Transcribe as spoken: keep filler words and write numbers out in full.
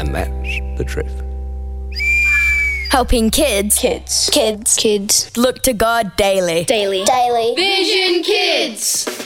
And that's the truth. Helping kids. Kids. Kids. Kids. Look to God daily. Daily. Daily. Vision Kids.